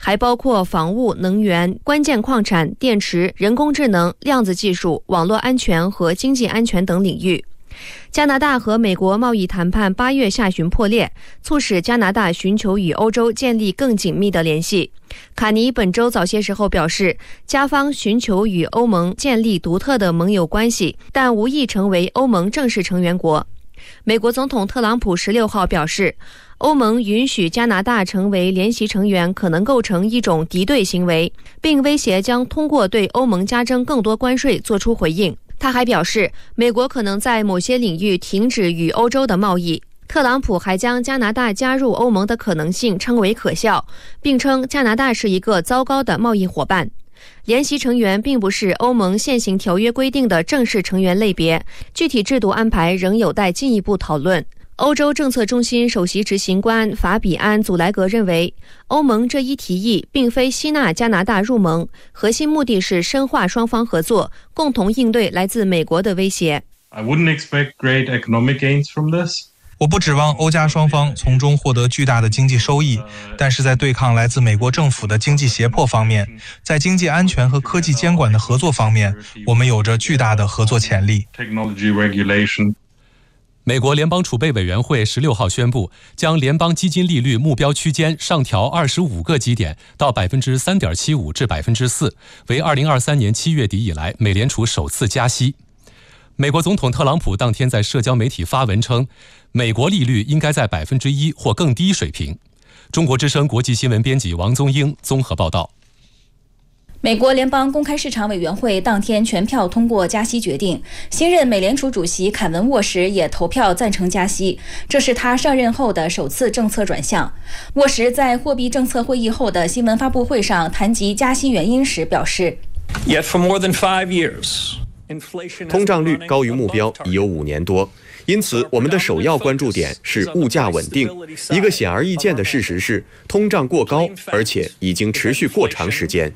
还包括防务、能源、关键矿产、电池、人工智能、量子技术、网络安全和经济安全等领域。加拿大和美国贸易谈判8月下旬破裂，促使加拿大寻求与欧洲建立更紧密的联系。卡尼本周早些时候表示，加方寻求与欧盟建立独特的盟友关系，但无意成为欧盟正式成员国。美国总统特朗普16号表示，欧盟允许加拿大成为联席成员可能构成一种敌对行为，并威胁将通过对欧盟加征更多关税作出回应。他还表示，美国可能在某些领域停止与欧洲的贸易。特朗普还将加拿大加入欧盟的可能性称为可笑，并称加拿大是一个糟糕的贸易伙伴。联席成员并不是欧盟现行条约规定的正式成员类别，具体制度安排仍有待进一步讨论。欧洲政策中心首席执行官法比安·祖莱格认为，欧盟这一提议并非吸纳加拿大入盟，核心目的是深化双方合作，共同应对来自美国的威胁。 I wouldn't expect great economic gains from this. 我不指望欧加双方从中获得巨大的经济收益，但是在对抗来自美国政府的经济胁迫方面，在经济安全和科技监管的合作方面，我们有着巨大的合作潜力。 美国联邦储备委员会16号宣布，将联邦基金利率目标区间上调25个基点到 3.75% 至 4%， 为2023年7月底以来美联储首次加息。美国总统特朗普当天在社交媒体发文称，美国利率应该在 1% 或更低水平。中国之声国际新闻编辑王宗英综合报道。 美国联邦公开市场委员会当天全票通过加息决定，新任美联储主席凯文·沃什也投票赞成加息，这是他上任后的首次政策转向。沃什在货币政策会议后的新闻发布会上谈及加息原因时表示 Yet for more than 5 years, 通胀率高于目标已有5年多，因此我们的首要关注点是物价稳定。一个显而易见的事实是，通胀过高，而且已经持续过长时间。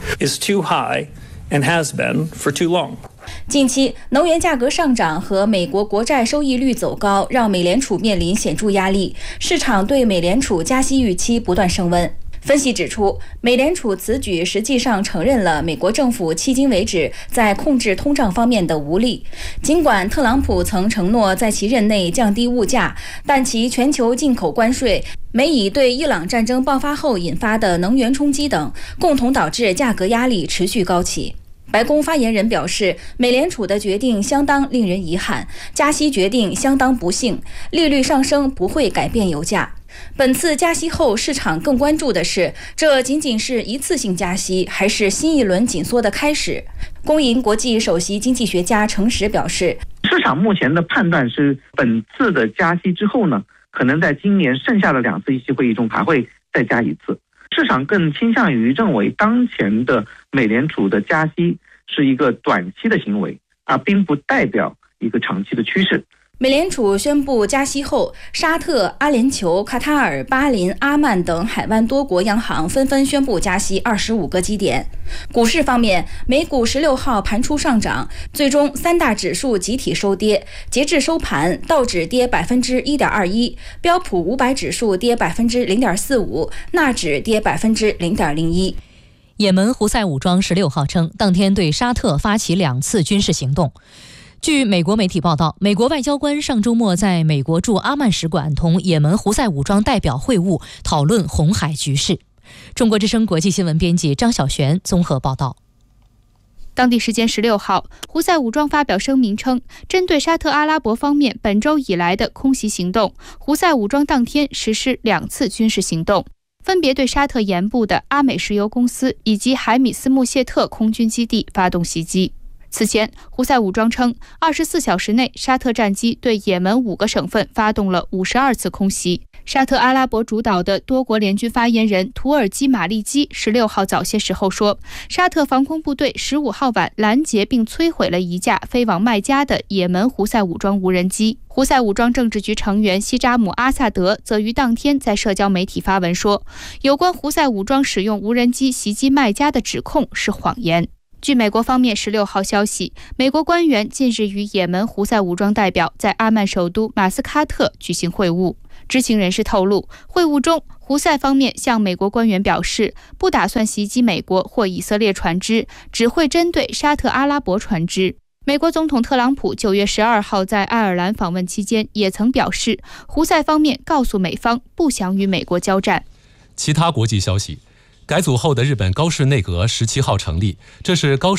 近期能源价格上涨和美国国债收益率走高，让美联储面临显著压力，市场对美联储加息预期不断升温。分析指出，美联储此举实际上承认了美国政府迄今为止在控制通胀方面的无力。尽管特朗普曾承诺在其任内降低物价，但其全球进口关税、美以对伊朗战争爆发后引发的能源冲击等，共同导致价格压力持续高企。白宫发言人表示，美联储的决定相当令人遗憾，加息决定相当不幸，利率上升不会改变油价。本次加息后，市场更关注的是，这仅仅是一次性加息，还是新一轮紧缩的开始？工银国际首席经济学家程实表示， 市场目前的判断是，本次的加息之后呢，可能在今年剩下的2次议息会议中还会再加一次。市场更倾向于认为，当前的美联储的加息是一个短期的行为，而并不代表一个长期的趋势。 美联储宣布加息后，沙特、阿联酋、卡塔尔、巴林、阿曼等海湾多国央行纷纷宣布加息25个基点。股市方面，美股16号盘出上涨，最终3大指数集体收跌。截至收盘，道指跌 1.21%， 标普500指数跌 0.45%， 纳指跌 0.01%。 也门胡塞武装16号称，当天对沙特发起2次军事行动。据美国媒体报道，美国外交官上周末在美国驻阿曼使馆同也门胡塞武装代表会晤，讨论红海局势。中国之声国际新闻编辑张晓璇综合报道。 当地时间16号，胡塞武装发表声明称，针对沙特阿拉伯方面本周以来的空袭行动，胡塞武装当天实施2次军事行动，分别对沙特沿部的阿美石油公司以及海米斯穆谢特空军基地发动袭击。此前，胡塞武装称，24小时内，沙特战机对也门5个省份发动了52次空袭。沙特阿拉伯主导的多国联军发言人图尔基马利基16号早些时候说，沙特防空部队15号晚拦截并摧毁了一架飞往麦加的也门胡塞武装无人机。胡塞武装政治局成员西扎姆阿萨德则于当天在社交媒体发文说，有关胡塞武装使用无人机袭击麦加的指控是谎言。据美国方面16号消息，美国官员近日与也门胡塞武装代表在阿曼首都马斯喀特举行会晤。 知情人士透露，会晤中胡塞方面向美国官员表示，不打算袭击美国或以色列船只，只会针对沙特阿拉伯船只。美国总统特朗普9月12号在爱尔兰访问期间也曾表示，胡塞方面告诉美方不想与美国交战。 其他国际消息，改组后的日本高市内阁17号成立，这是高